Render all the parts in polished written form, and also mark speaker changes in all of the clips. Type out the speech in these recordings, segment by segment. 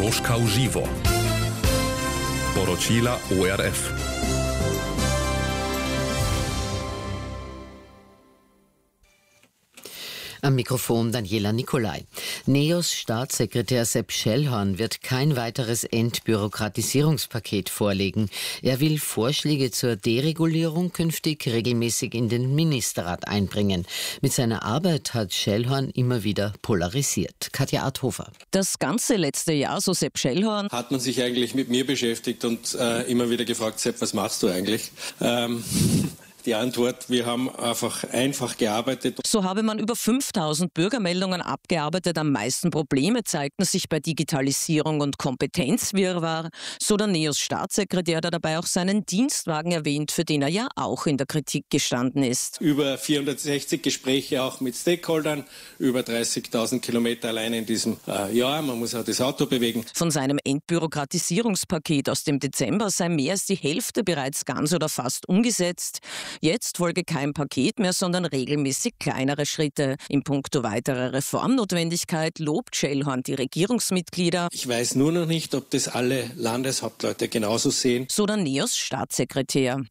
Speaker 1: Doroschka uživo. Poročila ORF.
Speaker 2: Am Mikrofon Daniela Nicolai. NEOS Staatssekretär Sepp Schellhorn wird kein weiteres Entbürokratisierungspaket vorlegen. Er will Vorschläge zur Deregulierung künftig regelmäßig in den Ministerrat einbringen. Mit seiner Arbeit hat Schellhorn immer wieder polarisiert. Katja Arthofer.
Speaker 3: Das ganze letzte Jahr, so Sepp Schellhorn,
Speaker 4: hat man sich eigentlich mit mir beschäftigt und immer wieder gefragt, Sepp, was machst du eigentlich? Die Antwort, wir haben einfach gearbeitet.
Speaker 3: So habe man über 5000 Bürgermeldungen abgearbeitet. Am meisten Probleme zeigten sich bei Digitalisierung und Kompetenzwirrwarr. So der NEOS Staatssekretär, der dabei auch seinen Dienstwagen erwähnt, für den er ja auch in der Kritik gestanden ist.
Speaker 4: Über 460 Gespräche auch mit Stakeholdern, über 30.000 Kilometer alleine in diesem Jahr. Man muss auch das Auto bewegen.
Speaker 3: Von seinem Entbürokratisierungspaket aus dem Dezember sei mehr als die Hälfte bereits ganz oder fast umgesetzt. Jetzt folge kein Paket mehr, sondern regelmäßig kleinere Schritte. In puncto weiterer Reformnotwendigkeit lobt Schellhorn die Regierungsmitglieder.
Speaker 4: Ich weiß nur noch nicht, ob das alle Landeshauptleute genauso sehen.
Speaker 3: So der NEOS Staatssekretär.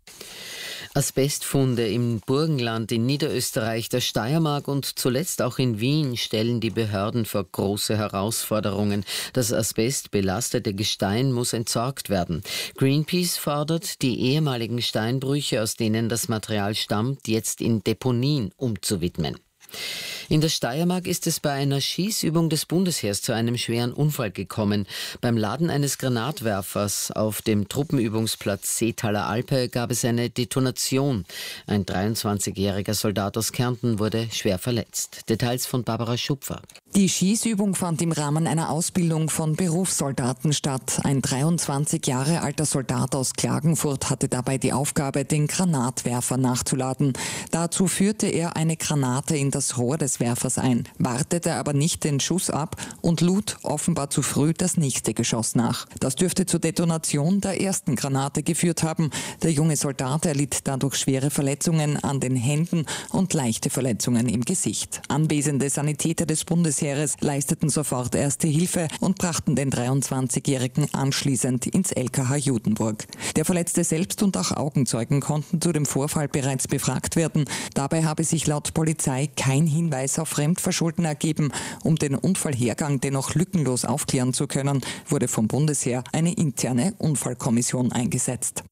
Speaker 2: Asbestfunde im Burgenland, in Niederösterreich, der Steiermark und zuletzt auch in Wien stellen die Behörden vor große Herausforderungen. Das asbestbelastete Gestein muss entsorgt werden. Greenpeace fordert, die ehemaligen Steinbrüche, aus denen das Material stammt, jetzt in Deponien umzuwidmen. In der Steiermark ist es bei einer Schießübung des Bundesheers zu einem schweren Unfall gekommen. Beim Laden eines Granatwerfers auf dem Truppenübungsplatz Seetaler Alpe gab es eine Detonation. Ein 23-jähriger Soldat aus Kärnten wurde schwer verletzt. Details von Barbara Schupfer.
Speaker 5: Die Schießübung fand im Rahmen einer Ausbildung von Berufssoldaten statt. Ein 23 Jahre alter Soldat aus Klagenfurt hatte dabei die Aufgabe, den Granatwerfer nachzuladen. Dazu führte er eine Granate in das Rohr des Werfers ein, wartete aber nicht den Schuss ab und lud offenbar zu früh das nächste Geschoss nach. Das dürfte zur Detonation der ersten Granate geführt haben. Der junge Soldat erlitt dadurch schwere Verletzungen an den Händen und leichte Verletzungen im Gesicht. Anwesende Sanitäter des Bundesheeres leisteten sofort erste Hilfe und brachten den 23-Jährigen anschließend ins LKH Judenburg. Der Verletzte selbst und auch Augenzeugen konnten zu dem Vorfall bereits befragt werden. Dabei habe sich laut Polizei kein Hinweis auf Fremdverschulden ergeben. Um den Unfallhergang dennoch lückenlos aufklären zu können, wurde vom Bundesheer eine interne Unfallkommission eingesetzt.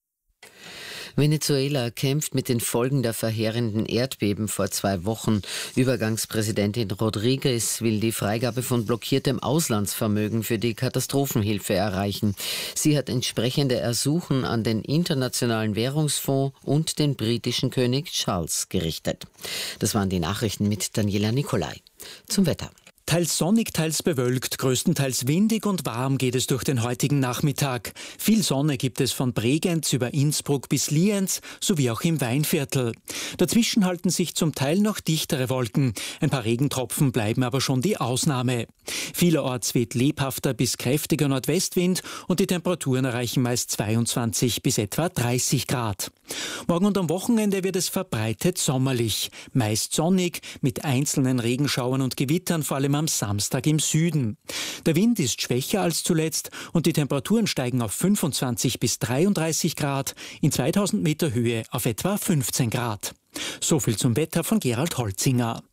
Speaker 2: Venezuela kämpft mit den Folgen der verheerenden Erdbeben vor 2 Wochen. Übergangspräsidentin Rodriguez will die Freigabe von blockiertem Auslandsvermögen für die Katastrophenhilfe erreichen. Sie hat entsprechende Ersuchen an den Internationalen Währungsfonds und den britischen König Charles gerichtet. Das waren die Nachrichten mit Daniela Nicolai. Zum Wetter.
Speaker 6: Teils sonnig, teils bewölkt, größtenteils windig und warm geht es durch den heutigen Nachmittag. Viel Sonne gibt es von Bregenz über Innsbruck bis Lienz, sowie auch im Weinviertel. Dazwischen halten sich zum Teil noch dichtere Wolken. Ein paar Regentropfen bleiben aber schon die Ausnahme. Vielerorts weht lebhafter bis kräftiger Nordwestwind und die Temperaturen erreichen meist 22 bis etwa 30 Grad. Morgen und am Wochenende wird es verbreitet sommerlich. Meist sonnig, mit einzelnen Regenschauern und Gewittern, vor allem am Samstag im Süden. Der Wind ist schwächer als zuletzt und die Temperaturen steigen auf 25 bis 33 Grad, in 2000 Meter Höhe auf etwa 15 Grad. So viel zum Wetter von Gerald Holzinger.